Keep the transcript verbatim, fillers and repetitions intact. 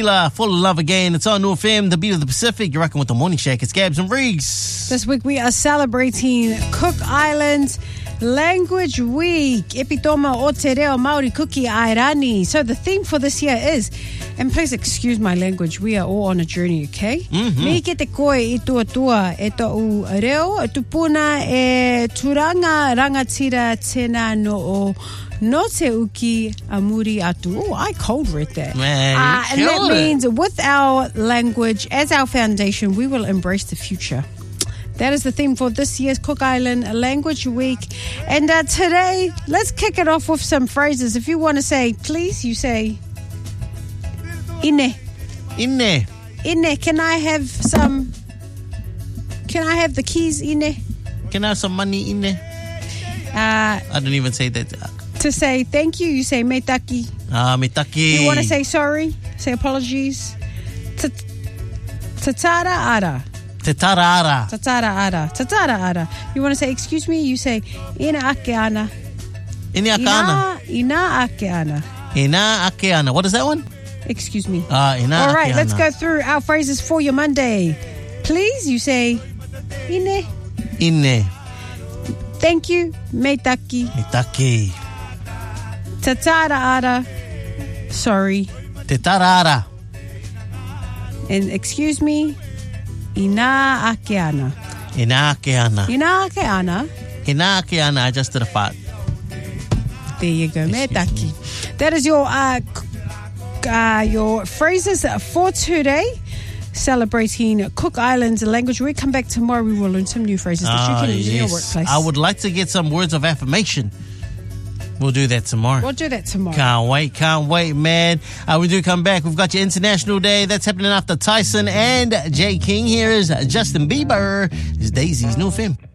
Full of Love Again. It's on New F M, the beat of the Pacific. You're rocking with the Morning Shack. It's Gabs and Riggs. This week we are celebrating Cook Islands Language Week. Epitoma o te reo Māori kuki airani. So the theme for this year is, and please excuse my language, we are all on a journey, okay? Mm-hmm. Me ke te koe i tua tua e to u reo, e tupuna e turanga rangatira tēnā no o no te uki amuri atu. Oh, I cold read that. Man, uh, and that it. means with our language as our foundation, we will embrace the future. That is the theme for this year's Cook Island Language Week. And uh, today, let's kick it off with some phrases. If you want to say, please, you say, Ine. Ine. Ine, can I have some, can I have the keys, Ine? Can I have some money, Ine? Uh, I don't even say that. To say thank you, you say me taki. Ah, me taki. You want to say sorry, say apologies. Tatara ara. Tatara ara. Tatara ara. Tatara ara. You want to say excuse me, you say ina ake ana. Ina ake ana. Ina ake ana. Ina ake ana. What is that one? Excuse me. Ah, ina All ake right, ana. let's go through our phrases for your Monday. Please, you say ine. Ine. Thank you, me taki. Me taki. Tatara ara. Sorry. Tatara ara. And excuse me, ina ake ana. Ina ake ana. Ina ake ana. Ina ake ana. I just did a fart. There you go, me taki. That is your uh, uh, your phrases for today. Celebrating Cook Islands Language Week. Come back tomorrow. We will learn some new phrases that you Ah, can use in your yes. workplace. I would like to get some words of affirmation. We'll do that tomorrow. We'll do that tomorrow. Can't wait, can't wait, man. Uh, we do come back. We've got your International Day. That's happening after Tyson and Jay King. Here is Justin Bieber. It's Daisy's New Film.